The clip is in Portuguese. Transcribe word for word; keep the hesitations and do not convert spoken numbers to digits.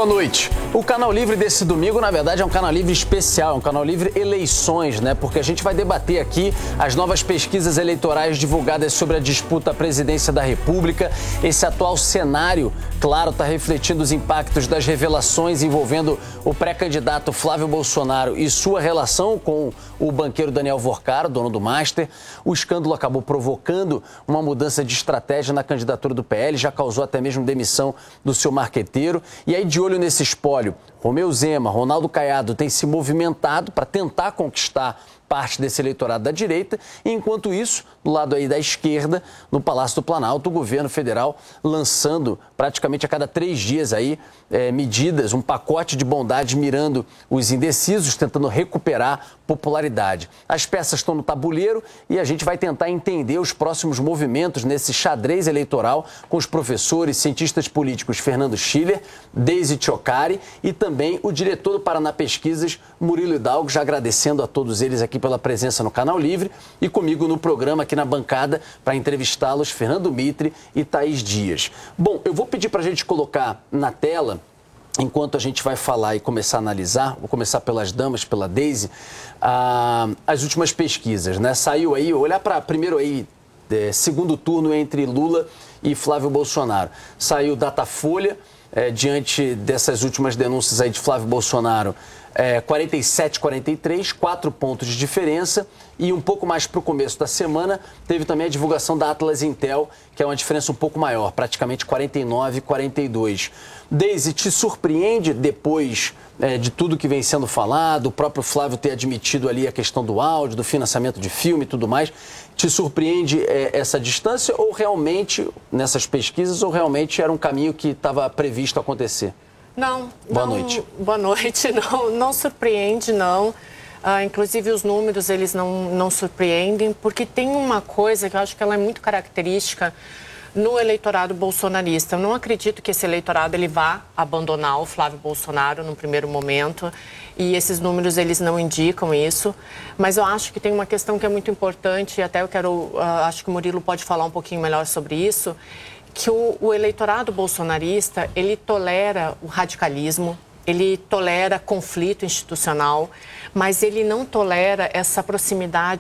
boa noite. O Canal Livre desse domingo, na verdade, é um Canal Livre especial, é um Canal Livre eleições, né? Porque a gente vai debater aqui as novas pesquisas eleitorais divulgadas sobre a disputa à presidência da República. Esse atual cenário, claro, está refletindo os impactos das revelações envolvendo o pré-candidato Flávio Bolsonaro e sua relação com o banqueiro Daniel Vorcaro, dono do Master. O escândalo acabou provocando uma mudança de estratégia na candidatura do P L, já causou até mesmo demissão do seu marqueteiro. E aí, de olho nesse espólio, Romeu Zema, Ronaldo Caiado têm se movimentado para tentar conquistar parte desse eleitorado da direita, e enquanto isso, do lado aí da esquerda, no Palácio do Planalto, o governo federal lançando praticamente a cada três dias aí é, medidas, um pacote de bondade mirando os indecisos, tentando recuperar popularidade. As peças estão no tabuleiro e a gente vai tentar entender os próximos movimentos nesse xadrez eleitoral com os professores, cientistas políticos Fernando Schiller, Deise Tchocari e também o diretor do Paraná Pesquisas, Murilo Hidalgo, já agradecendo a todos eles aqui pela presença no Canal Livre, e comigo no programa aqui na bancada para entrevistá-los, Fernando Mitre e Thaís Dias. Bom, eu vou pedir para a gente colocar na tela, enquanto a gente vai falar e começar a analisar, vou começar pelas damas, pela Deise, ah, as últimas pesquisas, né? Saiu aí, olhar para primeiro aí, é, segundo turno entre Lula e Flávio Bolsonaro. Saiu Datafolha, é, diante dessas últimas denúncias aí de Flávio Bolsonaro, É, quarenta e sete a quarenta e três, quatro pontos de diferença, e um pouco mais para o começo da semana teve também a divulgação da Atlas Intel, que é uma diferença um pouco maior, praticamente quarenta e nove a quarenta e dois. Deise, te surpreende depois é, de tudo que vem sendo falado, o próprio Flávio ter admitido ali a questão do áudio, do financiamento de filme e tudo mais, te surpreende é, essa distância ou realmente, nessas pesquisas, ou realmente era um caminho que estava previsto acontecer? Não. Boa não, noite. Boa noite. Não, não surpreende, não. Ah, inclusive, os números, eles não, não surpreendem, porque tem uma coisa que eu acho que ela é muito característica no eleitorado bolsonarista. Eu não acredito que esse eleitorado ele vá abandonar o Flávio Bolsonaro no primeiro momento, e esses números, eles não indicam isso. Mas eu acho que tem uma questão que é muito importante, e até eu quero, ah, acho que o Murilo pode falar um pouquinho melhor sobre isso, que o, o eleitorado bolsonarista, ele tolera o radicalismo, ele tolera conflito institucional, mas ele não tolera essa proximidade